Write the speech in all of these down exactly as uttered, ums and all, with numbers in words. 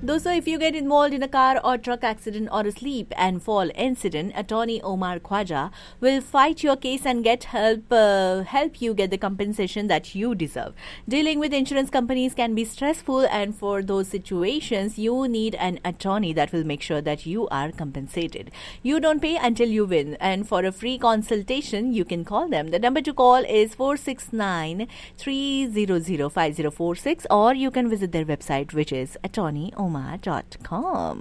दोस्तों, if you get involved in a car or truck accident or a sleep and fall incident, attorney Omar Khwaja will fight your case and get help uh, help you get the compensation that you deserve. Dealing with insurance companies can be stressful, and for those situations, you need an attorney that will make sure that you are compensated. You don't pay until you win, and for a free consultation, you can call them. The number to call is four six nine, three zero zero, five zero four six, or you can visit their website, which is attorney omar dot com.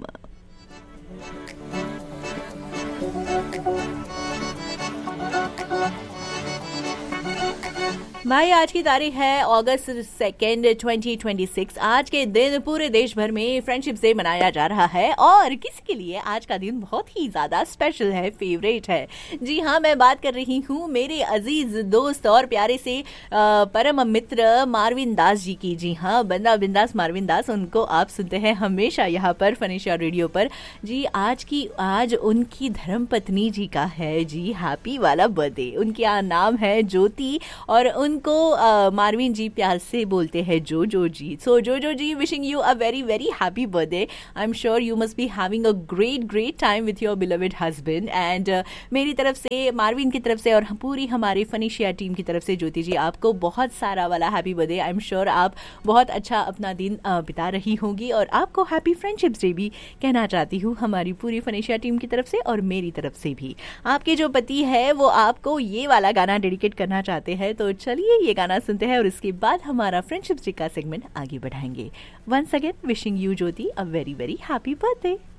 भाई, आज की तारीख है अगस्त second twenty twenty six. आज के दिन पूरे देश भर में फ्रेंडशिप डे मनाया जा रहा है और किसी के लिए आज का दिन बहुत ही ज्यादा स्पेशल है, फेवरेट है। जी हाँ, मैं बात कर रही हूँ मेरे अजीज दोस्त और प्यारे से परम मित्र मारविन दास जी की। जी हाँ, बंदा बिंदास मारविन दास, उनको आप सुनते हैं हमेशा यहाँ पर फनिशिया रेडियो पर। जी, आज की आज उनकी धर्मपत्नी जी का है जी हैप्पी वाला बर्थडे। उनका नाम है ज्योति और उन को uh, मारविन जी प्यार से बोलते हैं जो जो जी। सो जो जो जी, wishing you a very very happy birthday. I am sure you must be having a great great time with your beloved husband. And मेरी तरफ से, मारविन की तरफ से और पूरी हमारी फनिशिया टीम की तरफ से ज्योति जी, आपको बहुत सारा वाला happy birthday. I am sure आप बहुत अच्छा अपना दिन uh, बिता रही होंगी और आपको हैप्पी फ्रेंडशिप्स डे भी कहना चाहती हूँ हमारी पूरी फनिशिया टीम की तरफ से और मेरी तरफ से भी। आपके जो पति है वो आपको ये वाला गाना डेडिकेट करना चाहते हैं, तो चलिए ये गाना सुनते हैं और इसके बाद हमारा फ्रेंडशिप डे का सेगमेंट आगे बढ़ाएंगे। Once again wishing you Jyoti a very very happy birthday.